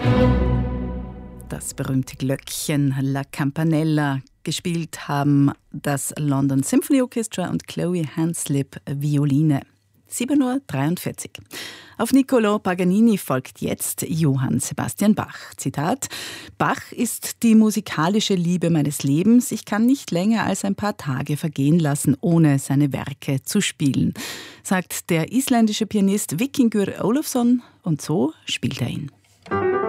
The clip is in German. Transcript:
Das berühmte Glöckchen La Campanella gespielt haben das London Symphony Orchestra und Chloe Hanslip Violine. 7:43 Uhr. Auf Niccolò Paganini folgt jetzt Johann Sebastian Bach. Zitat: Bach ist die musikalische Liebe meines Lebens. Ich kann nicht länger als ein paar Tage vergehen lassen, ohne seine Werke zu spielen, sagt der isländische Pianist Víkingur Ólafsson, und so spielt er ihn.